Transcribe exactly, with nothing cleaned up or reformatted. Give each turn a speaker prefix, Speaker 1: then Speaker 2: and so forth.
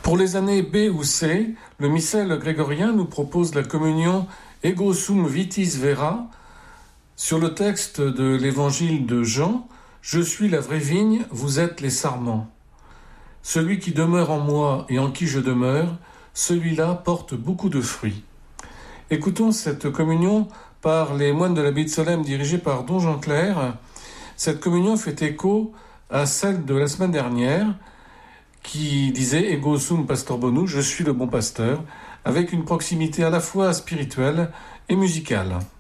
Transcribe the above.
Speaker 1: Pour les années B ou C, le missel grégorien nous propose la communion Ego sum vitis vera sur le texte de l'évangile de Jean. Je suis la vraie vigne, vous êtes les sarments. Celui qui demeure en moi et en qui je demeure, celui-là porte beaucoup de fruits. Écoutons cette communion par les moines de l'abbaye de Solesmes dirigés par Don Jean Clair. Cette communion fait écho à celle de la semaine dernière qui disait Ego sum pastor bonus, je suis le bon pasteur, avec une proximité à la fois spirituelle et musicale.